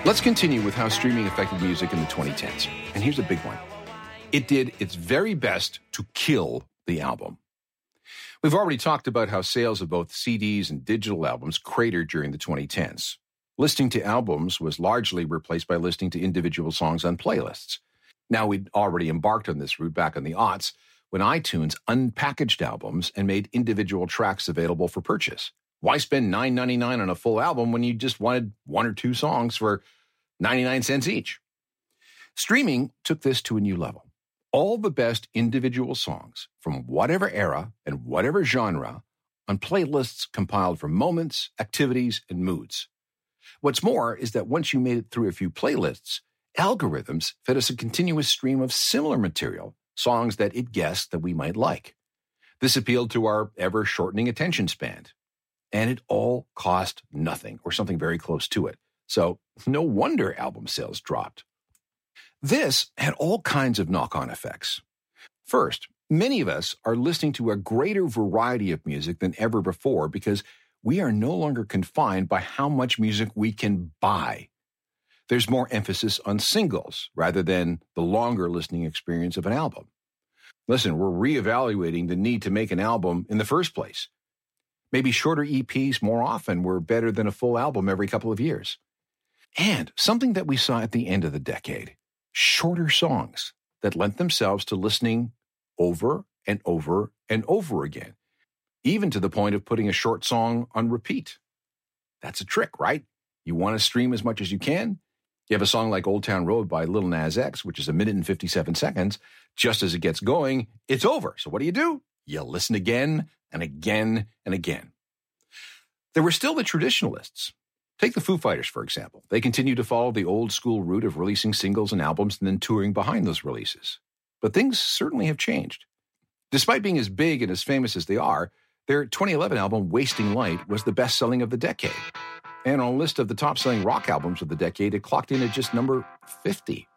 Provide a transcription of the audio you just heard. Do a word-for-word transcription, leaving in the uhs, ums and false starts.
Let's continue with how streaming affected music in the twenty tens. And here's a big one. It did its very best to kill the album. We've already talked about how sales of both C Ds and digital albums cratered during the twenty tens. Listening to albums was largely replaced by listening to individual songs on playlists. Now, we'd already embarked on this route back in the aughts when iTunes unpackaged albums and made individual tracks available for purchase. Why spend nine ninety-nine on a full album when you just wanted one or two songs for ninety-nine cents each? Streaming took this to a new level. All the best individual songs from whatever era and whatever genre on playlists compiled from moments, activities, and moods. What's more is that once you made it through a few playlists, algorithms fed us a continuous stream of similar material, songs that it guessed that we might like. This appealed to our ever-shortening attention span. And it all cost nothing, or something very close to it. So no wonder album sales dropped. This had all kinds of knock-on effects. First, many of us are listening to a greater variety of music than ever before because we are no longer confined by how much music we can buy. There's more emphasis on singles rather than the longer listening experience of an album. Listen, we're reevaluating the need to make an album in the first place. Maybe shorter E Ps more often were better than a full album every couple of years. And something that we saw at the end of the decade, shorter songs that lent themselves to listening over and over and over again, even to the point of putting a short song on repeat. That's a trick, right? You want to stream as much as you can? You have a song like Old Town Road by Lil Nas X, which is a minute and fifty-seven seconds. Just as it gets going, it's over. So what do you do? You listen again and again and again. There were still the traditionalists. Take the Foo Fighters, for example. They continue to follow the old school route of releasing singles and albums and then touring behind those releases. But things certainly have changed. Despite being as big and as famous as they are, their twenty eleven album, Wasting Light, was the best-selling of the decade. And on a list of the top-selling rock albums of the decade, it clocked in at just number fifty.